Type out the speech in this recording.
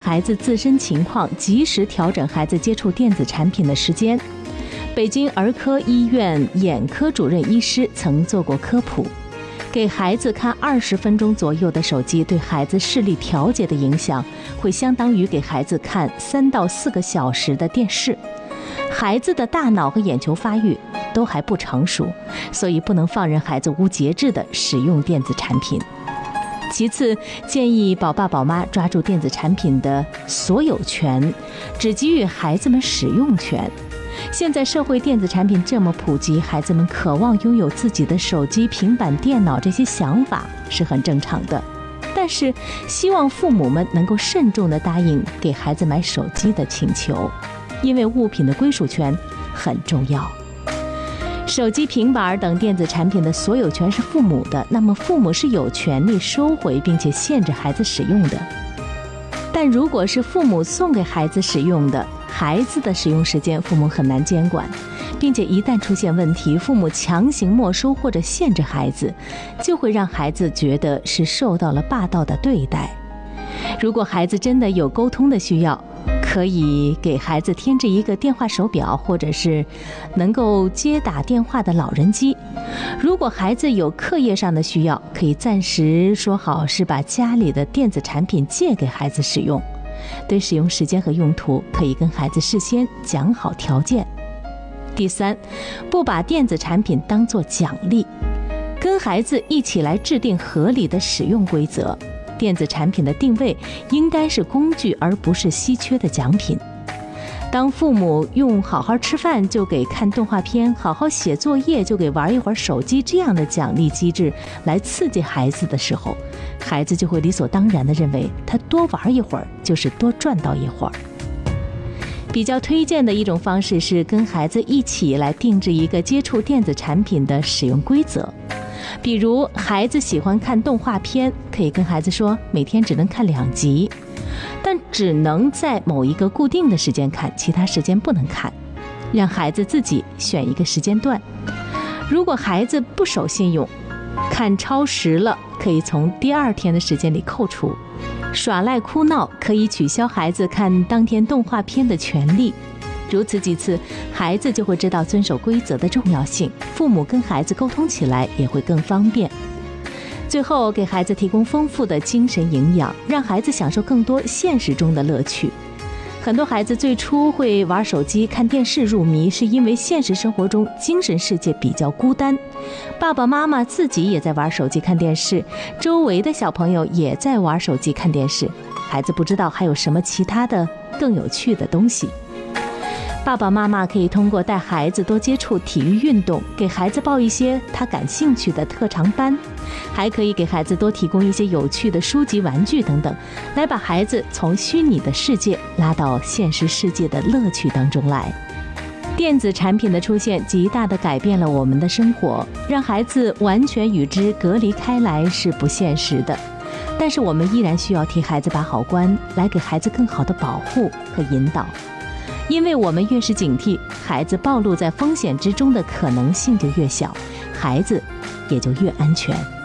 孩子自身情况，及时调整孩子接触电子产品的时间。北京儿科医院眼科主任医师曾做过科普，给孩子看20分钟左右的手机，对孩子视力调节的影响，会相当于给孩子看3到4个小时的电视。孩子的大脑和眼球发育都还不成熟，所以不能放任孩子无节制地使用电子产品。其次，建议宝爸宝妈抓住电子产品的所有权，只给予孩子们使用权。现在社会电子产品这么普及，孩子们渴望拥有自己的手机、平板电脑，这些想法是很正常的。但是，希望父母们能够慎重地答应给孩子买手机的请求，因为物品的归属权很重要。手机、平板等电子产品的所有权是父母的，那么父母是有权利收回并且限制孩子使用的。但如果是父母送给孩子使用的，孩子的使用时间父母很难监管，并且一旦出现问题，父母强行没收或者限制孩子，就会让孩子觉得是受到了霸道的对待。如果孩子真的有沟通的需要，可以给孩子添置一个电话手表，或者是能够接打电话的老人机。如果孩子有课业上的需要，可以暂时说好是把家里的电子产品借给孩子使用。对使用时间和用途，可以跟孩子事先讲好条件。第三，不把电子产品当作奖励，跟孩子一起来制定合理的使用规则。电子产品的定位应该是工具，而不是稀缺的奖品。当父母用好好吃饭就给看动画片，好好写作业就给玩一会儿手机这样的奖励机制来刺激孩子的时候，孩子就会理所当然地认为他多玩一会儿就是多赚到一会儿。比较推荐的一种方式是跟孩子一起来定制一个接触电子产品的使用规则。比如孩子喜欢看动画片，可以跟孩子说每天只能看2集，但只能在某一个固定的时间看，其他时间不能看，让孩子自己选一个时间段。如果孩子不守信用，看超时了，可以从第2天的时间里扣除。耍赖哭闹可以取消孩子看当天动画片的权利。如此几次，孩子就会知道遵守规则的重要性，父母跟孩子沟通起来也会更方便。最后，给孩子提供丰富的精神营养，让孩子享受更多现实中的乐趣。很多孩子最初会玩手机、看电视入迷，是因为现实生活中精神世界比较孤单，爸爸妈妈自己也在玩手机看电视，周围的小朋友也在玩手机看电视，孩子不知道还有什么其他的更有趣的东西。爸爸妈妈可以通过带孩子多接触体育运动，给孩子报一些他感兴趣的特长班，还可以给孩子多提供一些有趣的书籍、玩具等等，来把孩子从虚拟的世界拉到现实世界的乐趣当中来。电子产品的出现极大地改变了我们的生活，让孩子完全与之隔离开来是不现实的，但是我们依然需要替孩子把好关，来给孩子更好的保护和引导。因为我们越是警惕，孩子暴露在风险之中的可能性就越小，孩子也就越安全。